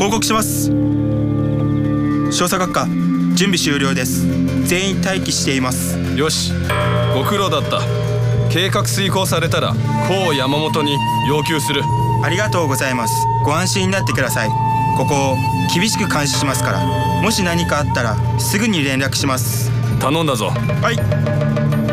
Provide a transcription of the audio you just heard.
報告します。少佐閣下、準備終了です。全員待機しています。 よし、ご苦労だった。計画遂行されたら高山本に要求する。 ありがとうございます。ご安心になってください。ここを厳しく監視しますから、もし何かあったらすぐに連絡します。 頼んだぞ。 はい。